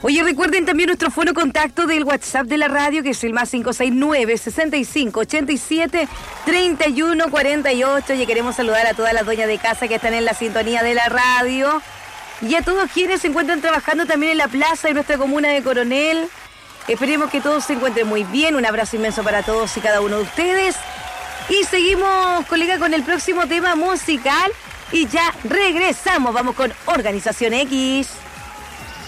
Oye, recuerden también nuestro fono contacto del WhatsApp de la radio, que es el más 569-6587-3148. Y queremos saludar a todas las dueñas de casa que están en la sintonía de la radio. Y a todos quienes se encuentran trabajando también en la plaza de nuestra comuna de Coronel. Esperemos que todos se encuentren muy bien. Un abrazo inmenso para todos y cada uno de ustedes. Y seguimos, colega, con el próximo tema musical. Y ya regresamos. Vamos con Organización X.